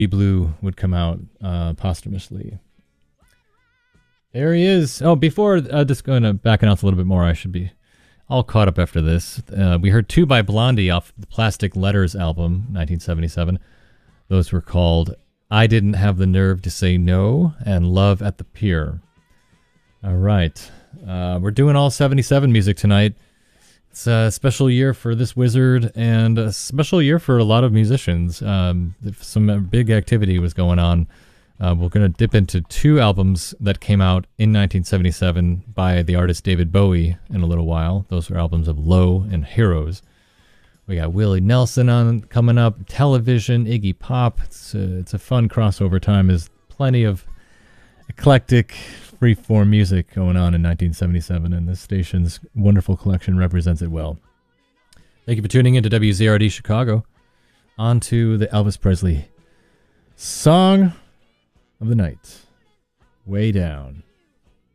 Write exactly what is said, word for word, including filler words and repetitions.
Blue would come out uh, posthumously. There he is. Oh, before uh, just going to back announce a little bit more, I should be all caught up after this. Uh, we heard two by Blondie off the Plastic Letters album, nineteen seventy-seven. Those were called I Didn't Have the Nerve to Say No and Love at the Pier. All right. Uh, we're doing all seventy-seven music tonight. It's a special year for this wizard and a special year for a lot of musicians. Um, some big activity was going on. Uh, we're going to dip into two albums that came out in nineteen seventy-seven by the artist David Bowie in a little while. Those are albums of Low and Heroes. We got Willie Nelson on coming up, Television, Iggy Pop. It's a, it's a fun crossover time. There's plenty of eclectic, free-form music going on in nineteen seventy-seven, and this station's wonderful collection represents it well. Thank you for tuning in to W Z R D Chicago. On to the Elvis Presley song of the night, Way Down.